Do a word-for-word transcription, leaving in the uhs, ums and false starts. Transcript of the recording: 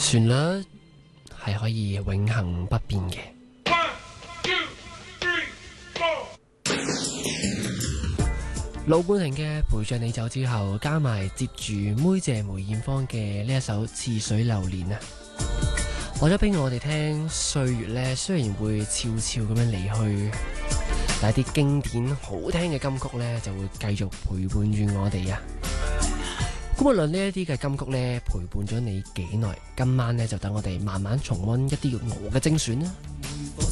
旋律係可以永恆不變嘅。盧冠廷嘅陪着你走之後，加埋接住妹姐梅艷芳嘅呢一首《似水流年》啊，話咗俾我哋聽，歲月呢雖然會悄悄咁樣離去，但係啲經典好聽嘅金曲呢就會繼續陪伴住我哋啊。咁無論呢一啲嘅金曲呢陪伴咗你幾耐，今晚呢就等我哋慢慢重溫一啲我嘅精選啦。